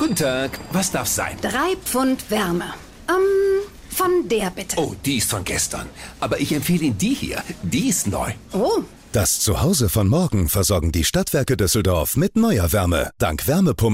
Guten Tag, was darf's sein? 3 Pfund Wärme. Von der bitte. Oh, die ist von gestern. Aber ich empfehle Ihnen die hier. Die ist neu. Oh. Das Zuhause von morgen versorgen die Stadtwerke Düsseldorf mit neuer Wärme. Dank Wärmepumpen